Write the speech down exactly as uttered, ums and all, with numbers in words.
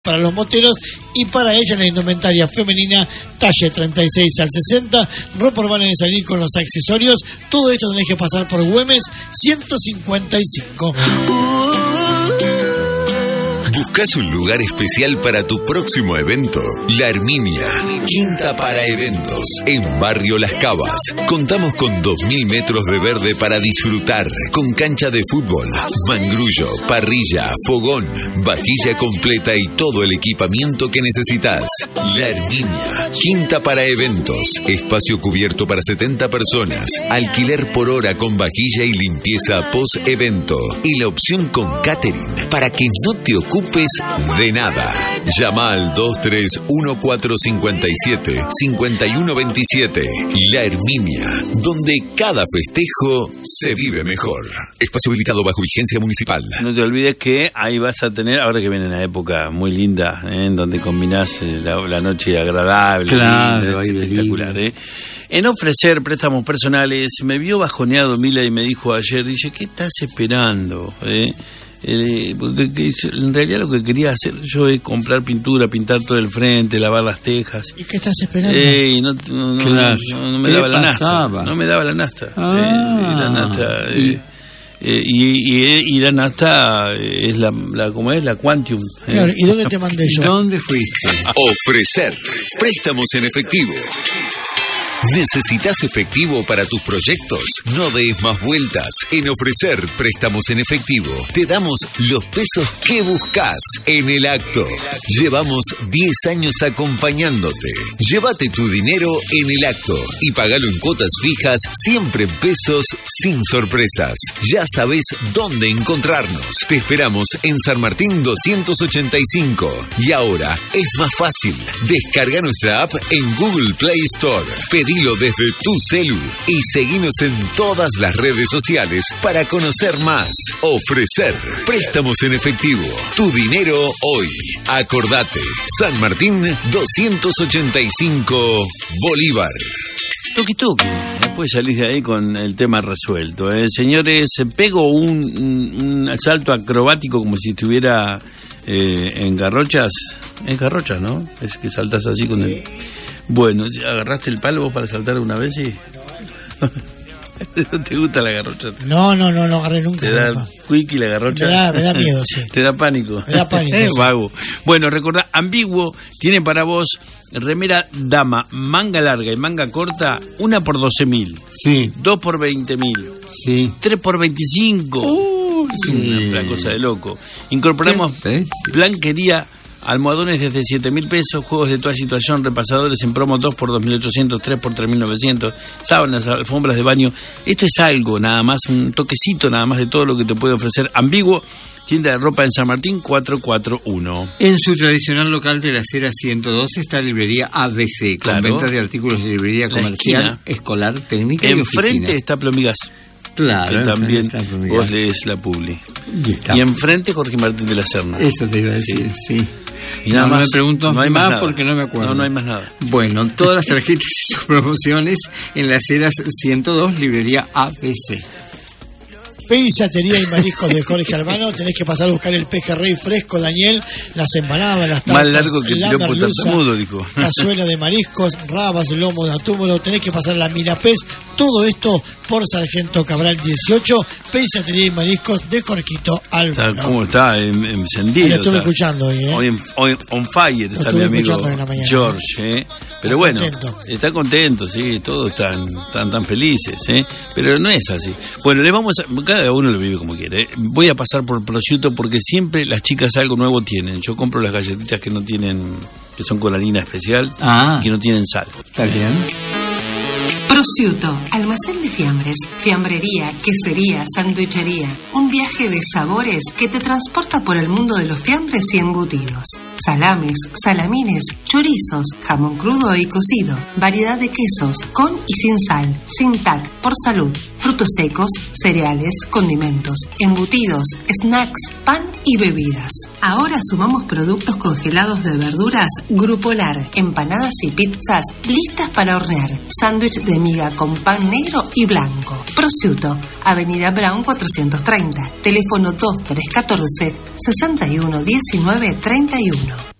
para los moteros y para ella la indumentaria femenina talle treinta y seis al sesenta, ropa urbana de salir con los accesorios. Todo esto tenés que pasar por Güemes ciento cincuenta y cinco. ¿Buscas un lugar especial para tu próximo evento? La Herminia, quinta para eventos, en Barrio Las Cavas. Contamos con dos mil metros de verde para disfrutar, con cancha de fútbol, mangrullo, parrilla, fogón, vajilla completa y todo el equipamiento que necesitas. La Herminia, quinta para eventos, espacio cubierto para setenta personas, alquiler por hora con vajilla y limpieza post-evento y la opción con catering para que no te ocupes de nada. Llama al dos tres uno cuatro cinco siete cinco uno dos siete. La Herminia, donde cada festejo se vive mejor. Espacio habilitado bajo vigencia municipal. No te olvides que ahí vas a tener, ahora que viene una época muy linda, ¿eh? En donde combinás la, la noche agradable, claro, linda, espectacular, ¿eh? En ofrecer préstamos personales, me vio bajoneado Mila y me dijo ayer, dice, ¿qué estás esperando? ¿Eh? Eh, porque que, en realidad lo que quería hacer yo es comprar pintura, pintar todo el frente, lavar las tejas. ¿Y qué estás esperando? Eh, no, no, no, claro. no, no me daba la nafta. No me daba la nafta. Ah, eh, la nafta eh, y, eh, y, y, y la nafta es la, la como es la Quantium. Eh. Claro, ¿y dónde te mandé yo? ¿Dónde fuiste? Ofrecer préstamos en efectivo. ¿Necesitas efectivo para tus proyectos? No des más vueltas. En Ofrecer Préstamos en Efectivo te damos los pesos que buscas en el acto. Llevamos diez años acompañándote. Llévate tu dinero en el acto y pagalo en cuotas fijas, siempre en pesos, sin sorpresas. Ya sabes dónde encontrarnos. Te esperamos en San Martín doscientos ochenta y cinco. Y ahora es más fácil. Descarga nuestra app en Google Play Store. Pedilo desde tu celu y seguinos en todas las redes sociales para conocer más. Ofrecer préstamos en efectivo. Tu dinero hoy. Acordate. San Martín doscientos ochenta y cinco, Bolívar. Tuki tuki. Después salís de ahí con el tema resuelto. ¿eh? Señores, pego un, un, un salto acrobático como si estuviera eh, en garrochas. Es garrochas, ¿no? Es que saltas así con el... Bueno, ¿agarraste el palo vos para saltar una vez y...? ¿No te gusta la garrocha? No, no, no, no agarré nunca. ¿Te da quick y la garrocha? Me da, me da miedo, sí. ¿Te da pánico? Me da pánico, sí. Vago. Bueno, recordá, Ambiguo tiene para vos remera dama, manga larga y manga corta, una por doce mil. Sí. Dos por veinte mil. Sí. Tres por veinticinco. Uh, es sí. una, una cosa de loco. Incorporamos blanquería, almohadones desde siete mil pesos, juegos de toda situación, repasadores en promo dos por dos mil ochocientos, tres por tres mil novecientos, sábanas, alfombras de baño. Esto es algo, nada más, un toquecito nada más de todo lo que te puede ofrecer Ambiguo, tienda de ropa en San Martín cuatrocientos cuarenta y uno. En su tradicional local de la acera ciento dos está librería A B C, claro, con ventas de artículos de librería comercial, escolar, técnica y oficina. Enfrente está Plomigas. Claro, que también vos lees la publi. Y, y enfrente Jorge Martín de la Serna. Eso te iba a decir, sí. sí. Y nada no, más, no me pregunto no hay más, más nada. Porque no me acuerdo. No, no hay más nada. Bueno, todas las tarjetas y sus promociones en las aceras ciento dos, librería A B C. Pizzatería y mariscos de Jorge Albano. Tenés que pasar a buscar el pejerrey fresco, Daniel, las empanadas, las tartas, más largo que el piropo tartamudo, dijo. Cazuela de mariscos, rabas, lomo de atúmolo. Tenés que pasar la Mirapés. Todo esto por Sargento Cabral dieciocho. Pizzatería y mariscos de Jorgito Albano. ¿Cómo está? Encendido. Lo estuve está. escuchando hoy, ¿eh? Hoy, en, hoy on fire Lo está mi amigo mañana, George, ¿eh? Pero está bueno, contento. Está contento, sí, todos están tan, tan felices, ¿eh? Pero no es así. Bueno, le vamos a, cada uno lo vive como quiere, ¿eh? Voy a pasar por prosciutto porque siempre las chicas algo nuevo tienen. Yo compro las galletitas que no tienen, que son con harina especial, ah, y que no tienen sal. Está bien. Prosciutto, almacén de fiambres, fiambrería, quesería, sanduichería. Un viaje de sabores que te transporta por el mundo de los fiambres y embutidos. Salames, salamines, chorizos, jamón crudo y cocido. Variedad de quesos, con y sin sal, sin tac, por salud. frutos secos, cereales, condimentos, embutidos, snacks, pan y bebidas. Ahora sumamos productos congelados de verduras Grupolar, empanadas y pizzas listas para hornear, sándwich de miga con pan negro y blanco. Prosciutto, Avenida Brown cuatrocientos treinta, teléfono dos tres uno cuatro, seis uno uno, uno nueve tres uno.